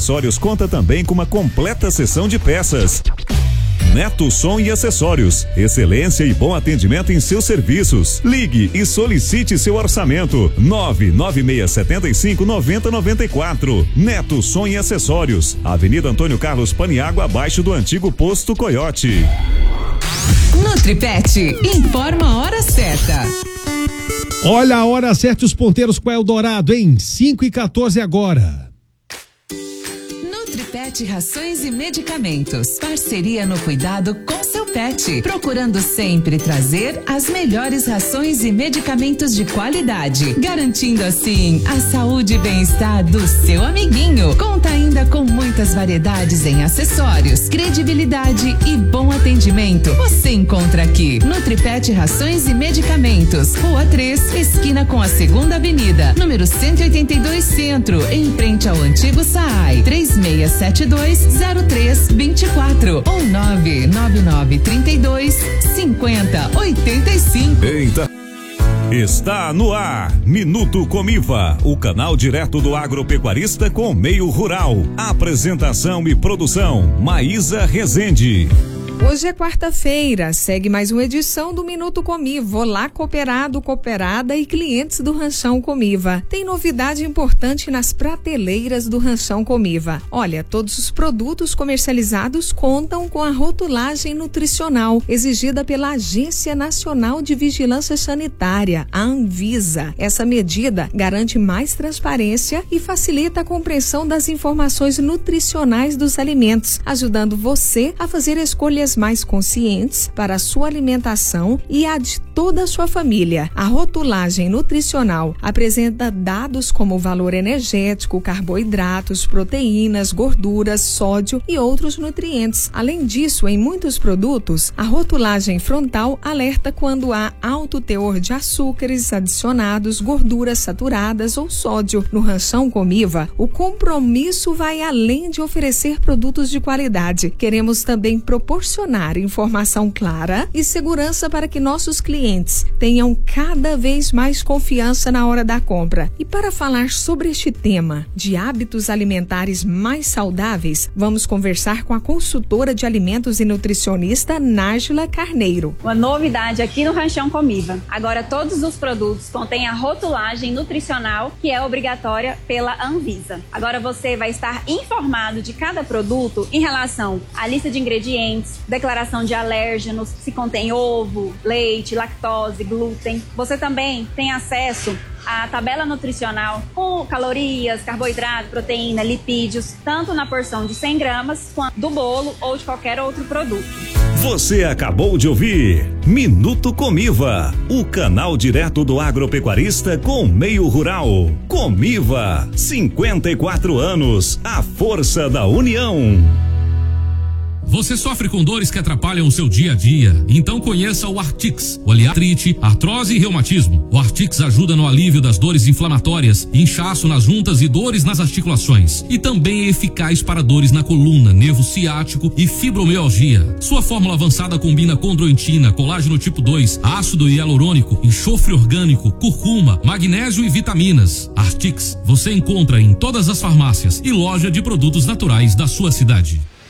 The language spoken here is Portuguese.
Acessórios conta também com uma completa seção de peças. Neto Som e Acessórios, excelência e bom atendimento em seus serviços. Ligue e solicite seu orçamento. 99675-9094. Neto Som e Acessórios, Avenida Antônio Carlos Paniagua, abaixo do antigo posto Coyote. Nutripet informa a hora certa. Olha a hora certa, os ponteiros com Eldorado, hein? 5h14 agora. Nutripet Rações e Medicamentos. Parceria no cuidado com seu pet. Procurando sempre trazer as melhores rações e medicamentos de qualidade. Garantindo assim a saúde e bem-estar do seu amiguinho. Conta ainda com muitas variedades em acessórios, credibilidade e bom atendimento. Você encontra aqui Nutripet Rações e Medicamentos. Rua 3, esquina com a 2ª Avenida. Número 182 Centro, em frente ao antigo SAAI. 3672-0324 ou 99932-5085. Eita! Está no ar, Minuto Comiva, o canal direto do agropecuarista com o meio rural. Apresentação e produção, Maísa Rezende. Hoje é quarta-feira, segue mais uma edição do Minuto Comiva. Olá, cooperado, cooperada e clientes do Ranchão Comiva. Tem novidade importante nas prateleiras do Ranchão Comiva. Olha, todos os produtos comercializados contam com a rotulagem nutricional exigida pela Agência Nacional de Vigilância Sanitária, a Anvisa. Essa medida garante mais transparência e facilita a compreensão das informações nutricionais dos alimentos, ajudando você a fazer escolhas mais conscientes para a sua alimentação e a de toda a sua família. A rotulagem nutricional apresenta dados como valor energético, carboidratos, proteínas, gorduras, sódio e outros nutrientes. Além disso, em muitos produtos, a rotulagem frontal alerta quando há alto teor de açúcares adicionados, gorduras saturadas ou sódio. No Ranchão Comiva, o compromisso vai além de oferecer produtos de qualidade. Queremos também proporcionar informação clara e segurança para que nossos clientes tenham cada vez mais confiança na hora da compra. E para falar sobre este tema de hábitos alimentares mais saudáveis, vamos conversar com a consultora de alimentos e nutricionista Nájila Carneiro. Uma novidade aqui no Ranchão Comiva. Agora todos os produtos contêm a rotulagem nutricional que é obrigatória pela Anvisa. Agora você vai estar informado de cada produto em relação à lista de ingredientes, declaração de alérgenos, se contém ovo, leite, lactose, glúten. Você também tem acesso à tabela nutricional com calorias, carboidrato, proteína, lipídios, tanto na porção de 100 gramas quanto do bolo ou de qualquer outro produto. Você acabou de ouvir Minuto Comiva, o canal direto do agropecuarista com o meio rural. Comiva, 54 anos, a força da união. Você sofre com dores que atrapalham o seu dia a dia? Então conheça o Artix, o artrite, artrose e reumatismo. O Artix ajuda no alívio das dores inflamatórias, inchaço nas juntas e dores nas articulações. E também é eficaz para dores na coluna, nervo ciático e fibromialgia. Sua fórmula avançada combina condroitina, colágeno tipo 2, ácido hialurônico, enxofre orgânico, curcuma, magnésio e vitaminas. Artix você encontra em todas as farmácias e loja de produtos naturais da sua cidade.